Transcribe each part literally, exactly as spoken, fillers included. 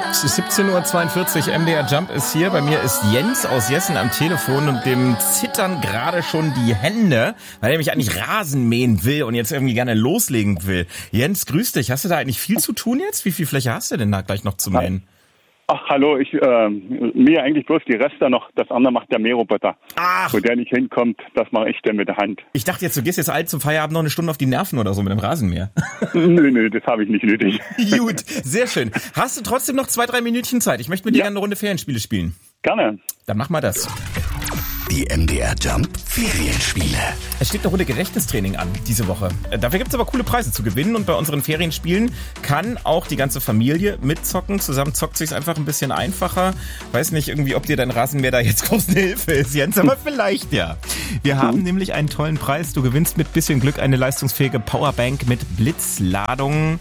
siebzehn Uhr zweiundvierzig, M D R Jump ist hier. Bei mir ist Jens aus Jessen am Telefon und dem zittern gerade schon die Hände, weil er nämlich eigentlich Rasen mähen will und jetzt irgendwie gerne loslegen will. Jens, grüß dich. Hast du da eigentlich viel zu tun jetzt? Wie viel Fläche hast du denn da gleich noch zu mähen? Ach, hallo, ich äh, mähe eigentlich bloß die Reste noch. Das andere macht der Mähroboter. Ach. Wo der nicht hinkommt, das mache ich dann mit der Hand. Ich dachte jetzt, du gehst jetzt alt zum Feierabend noch eine Stunde auf die Nerven oder so mit dem Rasenmäher. Nö, nö, das habe ich nicht nötig. Gut, sehr schön. Hast du trotzdem noch zwei, drei Minütchen Zeit? Ich möchte mit dir Ja. gerne eine Runde Ferienspiele spielen. Gerne. Dann mach mal das. Die M D R Jump Ferienspiele. Es steht eine Runde Gedächtnistraining an diese Woche. Dafür gibt's aber coole Preise zu gewinnen und bei unseren Ferienspielen kann auch die ganze Familie mitzocken. Zusammen zockt sich's einfach ein bisschen einfacher. Weiß nicht irgendwie, ob dir dein Rasenmäher da jetzt groß eine Hilfe ist, Jens, aber vielleicht ja. Wir haben nämlich einen tollen Preis. Du gewinnst mit bisschen Glück eine leistungsfähige Powerbank mit Blitzladung.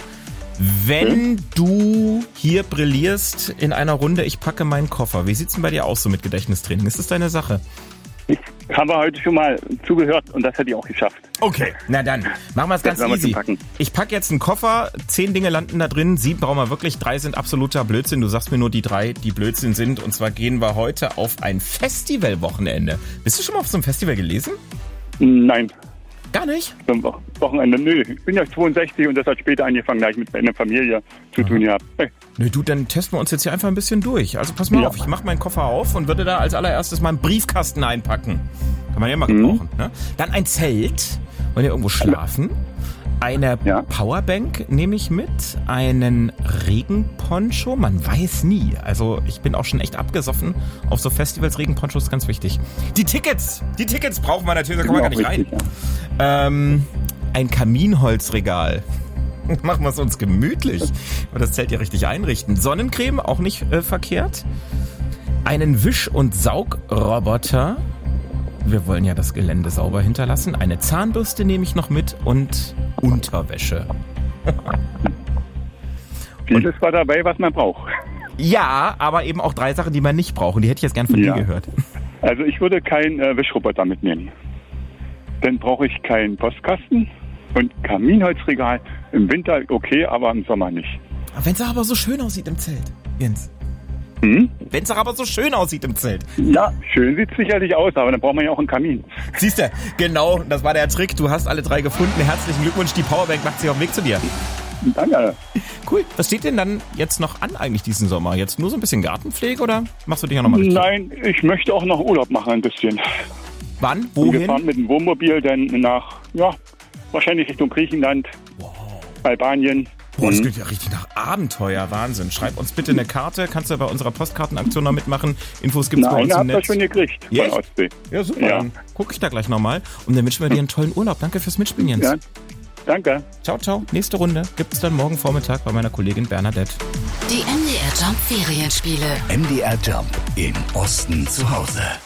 Wenn du hier brillierst in einer Runde, ich packe meinen Koffer. Wie sieht's denn bei dir aus so mit Gedächtnistraining? Ist das deine Sache? Ich habe heute schon mal zugehört und das hätte ich auch geschafft. Okay, na dann, machen wir es ganz Das werden wir easy. schon packen. Ich packe jetzt einen Koffer, zehn Dinge landen da drin, sieben brauchen wir wirklich, drei sind absoluter Blödsinn. Du sagst mir nur die drei, die Blödsinn sind. Und zwar gehen wir heute auf ein Festivalwochenende. Bist du schon mal auf so einem Festival gewesen? Nein, Gar nicht? zum Wo- Wochenende, nö. Ich bin ja zweiundsechzig und das hat später angefangen, da ich mit meiner Familie zu tun gehabt. Hey, Nö, du, dann testen wir uns jetzt hier einfach ein bisschen durch. Also pass mal Ja. auf, ich mache meinen Koffer auf und würde da als allererstes mal einen Briefkasten einpacken. Kann man ja mal gebrauchen. Ne? Dann ein Zelt, wollen wir irgendwo schlafen. Eine Ja. Powerbank nehme ich mit, einen Regenponcho, man weiß nie. Also ich bin auch schon echt abgesoffen auf so Festivals. Regenponcho ist ganz wichtig. Die Tickets, die Tickets brauchen wir natürlich, da kommen wir gar nicht Genau, rein. richtig, ja. Ähm, ein Kaminholzregal. Machen wir es uns gemütlich. Und das Zelt ja richtig einrichten. Sonnencreme, auch nicht äh, verkehrt. Einen Wisch- und Saugroboter. Wir wollen ja das Gelände sauber hinterlassen. Eine Zahnbürste nehme ich noch mit und Unterwäsche. Vieles war dabei, was man braucht. Ja, aber eben auch drei Sachen, die man nicht braucht. Und die hätte ich jetzt gern von Ja. dir gehört. Also ich würde keinen äh, Wischroboter mitnehmen. Dann brauche ich keinen Postkasten und Kaminholzregal. Im Winter okay, aber im Sommer nicht. Wenn es aber so schön aussieht im Zelt, Jens. Hm? Wenn es aber so schön aussieht im Zelt. Ja, schön sieht es sicherlich aus, aber dann braucht man ja auch einen Kamin. Siehst du, genau, das war der Trick. Du hast alle drei gefunden. Herzlichen Glückwunsch, die Powerbank macht sich auf den Weg zu dir. Danke. Cool. Was steht denn dann jetzt noch an eigentlich diesen Sommer? Jetzt nur so ein bisschen Gartenpflege oder machst du dich auch nochmal richtig? Nein, ich möchte auch noch Urlaub machen ein bisschen. Wann? Und wir Wohin? fahren mit dem Wohnmobil dann nach, ja, wahrscheinlich Richtung Griechenland, Albanien. Boah, das Mhm. klingt ja richtig nach Abenteuer. Wahnsinn. Schreib uns bitte eine Karte. Kannst du bei unserer Postkartenaktion noch mitmachen. Infos gibt's Na, bei uns eine im habt ihr Netz. schon gekriegt Ja, von Ostsee. Ja, super. Ja. Dann gucke ich da gleich nochmal. Und dann wünschen wir dir einen tollen Urlaub. Danke fürs Mitspielen, Jens. Ja, danke. Ciao, ciao. Nächste Runde gibt's dann morgen Vormittag bei meiner Kollegin Bernadette. Die M D R Jump Ferienspiele. M D R Jump im Osten zu Hause.